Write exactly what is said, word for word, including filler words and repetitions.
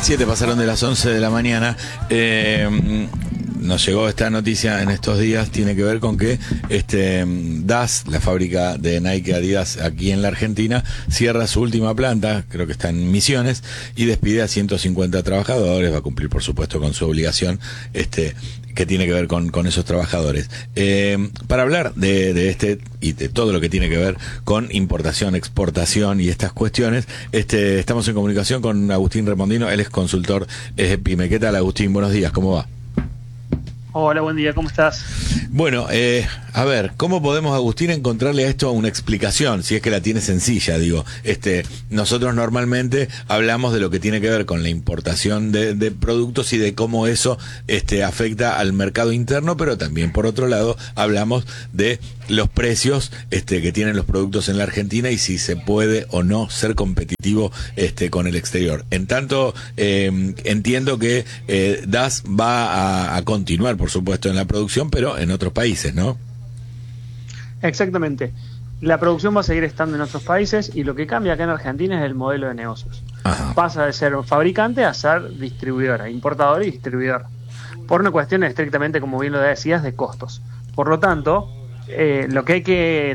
Siete pasaron de las once de la mañana. Eh, nos llegó esta noticia en estos días, tiene que ver con que este D A S, la fábrica de Nike Adidas aquí en la Argentina, cierra su última planta, creo que está en Misiones, y despide a ciento cincuenta trabajadores. Va a cumplir, por supuesto, con su obligación este que tiene que ver con, con esos trabajadores. Eh, para hablar de, de este y de todo lo que tiene que ver con importación, exportación y estas cuestiones, este estamos en comunicación con Agustín Remondino. Él es consultor eh, PYME. ¿Qué tal, Agustín? Buenos días, ¿cómo va? Hola, buen día, ¿cómo estás? Bueno, eh, a ver, ¿cómo podemos, Agustín, encontrarle a esto una explicación? Si es que la tiene sencilla, digo. este Nosotros normalmente hablamos de lo que tiene que ver con la importación de, de productos y de cómo eso este, afecta al mercado interno, pero también, por otro lado, hablamos de los precios este, que tienen los productos en la Argentina y si se puede o no ser competitivo este, con el exterior. En tanto, eh, entiendo que eh, D A S va a, a continuar, por supuesto, en la producción, pero en otros países, ¿no? Exactamente. La producción va a seguir estando en otros países y lo que cambia acá en Argentina es el modelo de negocios. Ajá. Pasa de ser fabricante a ser distribuidora, importador y distribuidor. Por una cuestión estrictamente, como bien lo decías, de costos. Por lo tanto, eh, lo que hay que